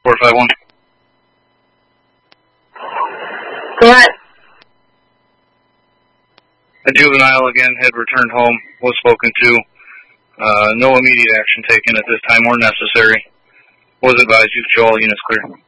451. Go ahead. A juvenile, again, had returned home, was spoken to. No immediate action taken at this time or necessary. Was advised you show all units clear.